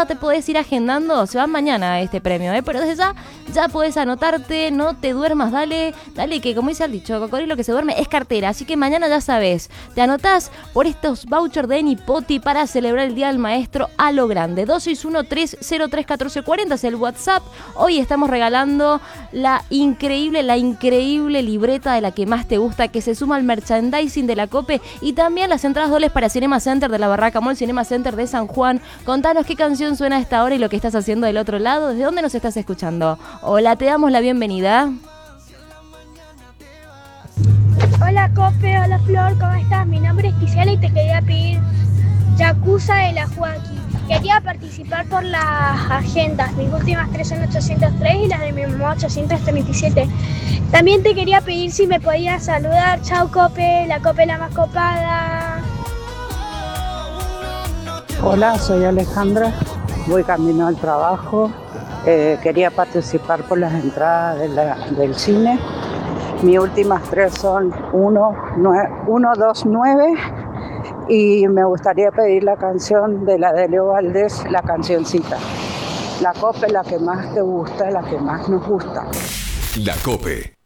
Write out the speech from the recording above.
ya te podés ir agendando, se va mañana este premio, pero desde ya podés anotarte, no te duermas, dale, que como dice el dicho, cocodrilo que se duerme es cartera, así que mañana ya sabes, te anotás por estos vouchers de Nipoti para celebrar el Día del Maestro a lo grande. 261-303-1440 es el WhatsApp. Hoy estamos regalando la increíble libreta de la que más te gusta, que se suma al merchandising de la COPE, y también las entradas dobles para Cinema Center de la Barraca Mall, Cinema Center de San Juan. Contanos qué canción suena a esta hora y lo que estás haciendo del otro lado. ¿Desde dónde nos estás escuchando? Hola, te damos la bienvenida. Hola Cope, hola Flor, ¿cómo estás? Mi nombre es Quisiela y te quería pedir Yakuza de la Joaquín. Quería participar por las agendas, mis últimas 3 son 803 y las de mi mamá 837. También te quería pedir si me podías saludar. Chau Cope, la Cope la más copada. Hola, soy Alejandra, voy camino al trabajo. Quería participar por las entradas del cine. Mis últimas 3 son 129 y me gustaría pedir la canción de la de Leo Valdés, la cancioncita. La COPE, la que más te gusta, la que más nos gusta. La COPE.